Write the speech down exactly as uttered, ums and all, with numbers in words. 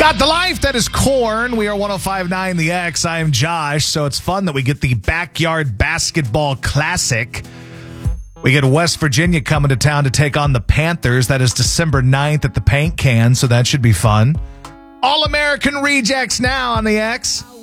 Got the life that is corn. We are one oh five point nine The X. I am Josh. So it's fun that we get the Backyard Basketball Classic. We get West Virginia coming to town to take on the Panthers. That is December ninth at the Paint Can, so that should be fun. All-American Rejects now on the X.